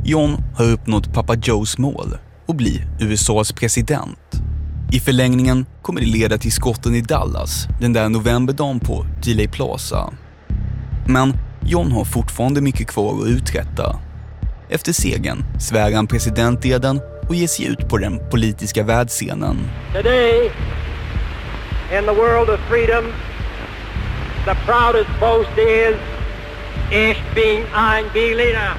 John har uppnått pappa Joes mål och bli USAs president. I förlängningen kommer det leda till skotten i Dallas den där novemberdagen på Dealey Plaza. Men John har fortfarande mycket kvar att uträtta. Efter segern svär han presidenteden och ger sig ut på den politiska världsscenen. Today, in the world of freedom, the proudest boast is, ich bin ein Berliner.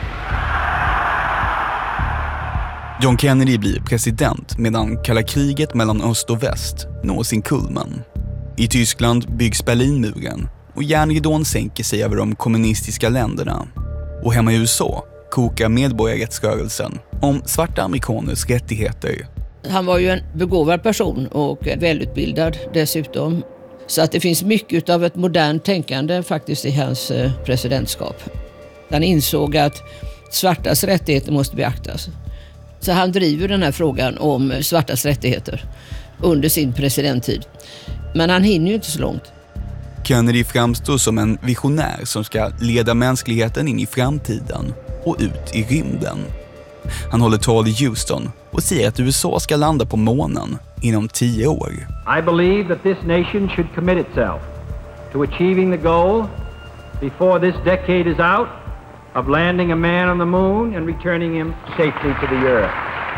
John Kennedy blir president medan kalla kriget mellan öst och väst når sin kulmen. I Tyskland byggs Berlinmuren och järnridån sänker sig över de kommunistiska länderna. Och hemma i USA kokar medborgarrättsrörelsen om svarta amerikaners rättigheter. Han var ju en begåvad person och välutbildad dessutom. Så att det finns mycket av ett modernt tänkande faktiskt i hans presidentskap. Han insåg att svartas rättigheter måste beaktas. Så han driver den här frågan om svartas rättigheter under sin presidenttid. Men han hinner ju inte så långt. Kennedy framstår som en visionär som ska leda mänskligheten in i framtiden och ut i rymden. Han håller tal i Houston och säger att USA ska landa på månen inom 10 år. I believe that this nation should commit itself to achieving the goal before this decade is out of landing a man on the moon and returning him safely to the earth.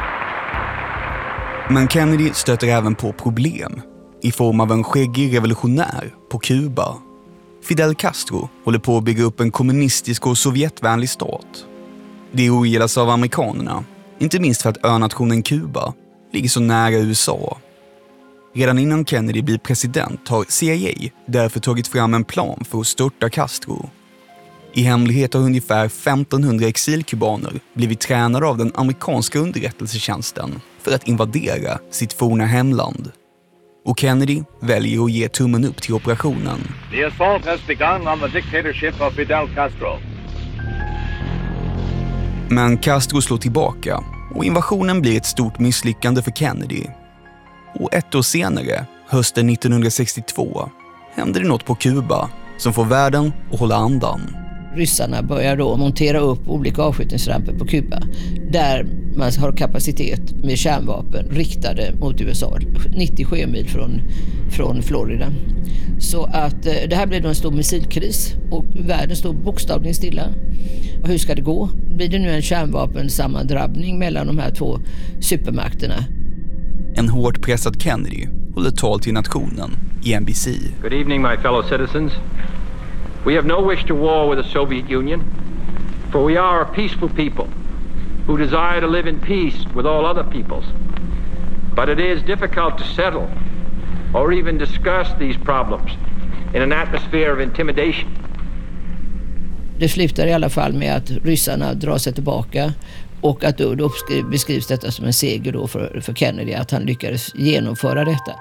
Men Kennedy stöter även på problem i form av en skäggig revolutionär på Kuba. Fidel Castro håller på att bygga upp en kommunistisk och sovjetvänlig stat. Det ogillas av amerikanerna, inte minst för att önationen Kuba ligger så nära USA. Redan innan Kennedy blir president har CIA därför tagit fram en plan för att störta Castro. I hemlighet har ungefär 1500 exilkubaner blivit tränade av den amerikanska underrättelsetjänsten för att invadera sitt forna hemland. Och Kennedy väljer att ge tummen upp till operationen. The assault has begun on the dictatorship of Fidel Castro. Men Castro slår tillbaka och invasionen blir ett stort misslyckande för Kennedy. Och 1 år senare, hösten 1962, händer det något på Kuba som får världen att hålla andan. Ryssarna börjar då montera upp olika avskjutningsramper på Kuba där man har kapacitet med kärnvapen riktade mot USA, 90 sjömil från Florida. Så att det här blir då en stor missilkris och världen står bokstavligen stilla. Och hur ska det gå? Blir det nu en kärnvapensammandrabbning mellan de här två supermakterna? En hårt pressad Kennedy håller tal till nationen i NBC. Good evening, my fellow citizens. We have no wish to war with the Soviet Union, for we are a peaceful people who desire to live in peace with all other peoples. But it is difficult to settle or even discuss these problems in an atmosphere of intimidation. Det slutar i alla fall med att ryssarna drar sig tillbaka och att då beskrivs detta som en seger då för Kennedy, att han lyckades genomföra detta.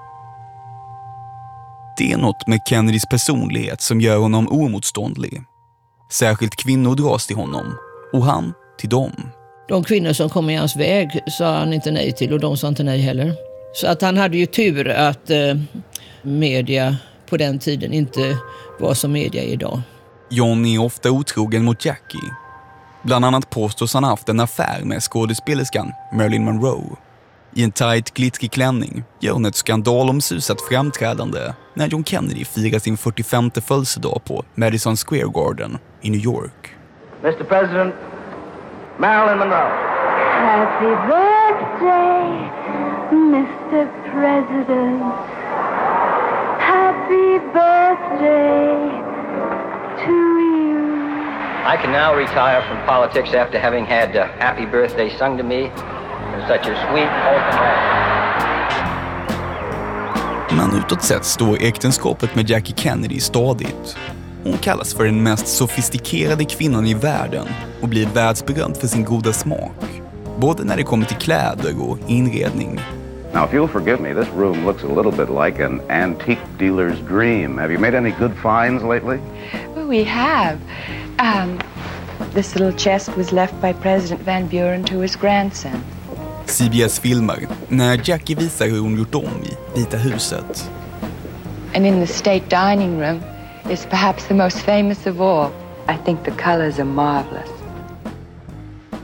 Det är något med Kennedys personlighet som gör honom oemotståndlig. Särskilt kvinnor dras till honom och han till dem. De kvinnor som kom i hans väg sa han inte nej till och de sa inte nej heller. Så att han hade ju tur att media på den tiden inte var som media idag. John är ofta otrogen mot Jackie. Bland annat påstås han haft en affär med skådespelerskan Marilyn Monroe. I en tight, glitskig klänning gör hon ett skandalomsusat framträdande när John Kennedy firar sin 45:e födelsedag på Madison Square Garden i New York. Mr. President, Marilyn Monroe. Happy birthday, Mr. President. Happy birthday to you. I can now retire from politics after having had happy birthday sung to me. Such a sweet, open Men utåt sett står äktenskapet med Jackie Kennedy stadigt. Hon kallas för den mest sofistikerade kvinnan i världen och blir världsberömd för sin goda smak. Både när det kommer till kläder och inredning. Now, if you'll forgive me, this room looks a little bit like an antique dealer's dream. Have you made any good finds lately? Well, we have. This little chest was left by President Van Buren to his grandson. CBS filmer när Jackie visar hur hon gjort om i Vita huset. And in the state dining room is perhaps the most famous of all. I think the colors are marvelous.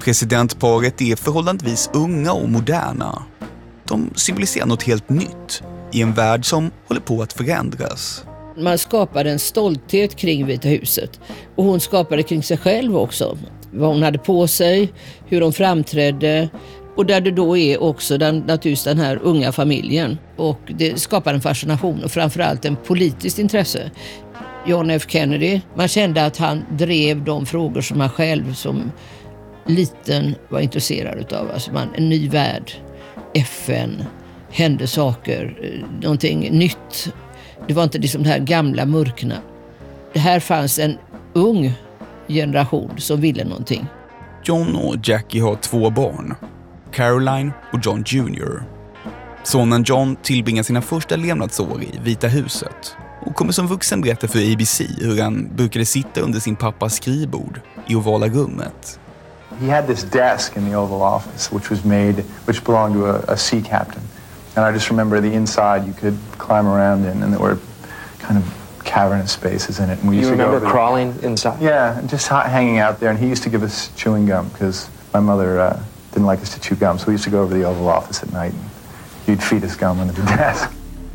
Presidentparet är förhållandevis unga och moderna. De symboliserar något helt nytt i en värld som håller på att förändras. Man skapade en stolthet kring Vita huset. Och hon skapade kring sig själv också. Vad hon hade på sig, hur hon framträdde. Och där det då är också naturligtvis den här unga familjen. Och det skapar en fascination och framförallt en politiskt intresse. John F. Kennedy, man kände att han drev de frågor som han själv som liten var intresserad utav. Alltså en ny värld, FN, hände saker, någonting nytt. Det var inte liksom det här gamla mörkna. Det här fanns en ung generation som ville någonting. John och Jackie har 2 barn, Caroline och John Jr. Sonen John tillbringar sina första levnadsår i Vita huset och kommer som vuxen berätta för ABC hur han brukade sitta under sin pappas skrivbord i ovala rummet. He had this desk in the Oval Office which belonged to a sea captain. And I just remember the inside you could climb around in, and there were kind of cavernous spaces in it. And we used to go over crawling inside? Yeah, just hanging out there. And he used to give us chewing gum because my mother didn't like us to chew gum. So we used to go over to the Oval Office at night and he'd feed us gum under the desk.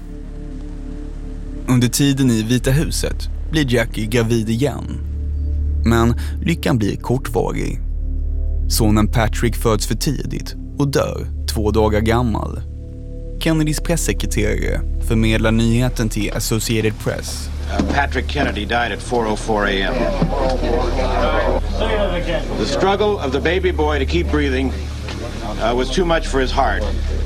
Under tiden i Vita huset blir Jackie gravid igen. Men lyckan blir kortvarig. Sonen Patrick föds för tidigt och dör 2 dagar gammal. Kennedys pressekreterare förmedlar nyheten till Associated Press. Patrick Kennedy died at 4:04 a.m. The struggle of the baby boy to keep breathing was too much for his heart,